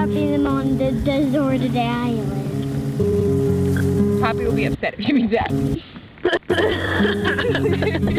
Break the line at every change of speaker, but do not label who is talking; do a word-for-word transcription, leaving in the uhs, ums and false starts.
dropping them on the deserted island.
Poppy will be upset if you mean that.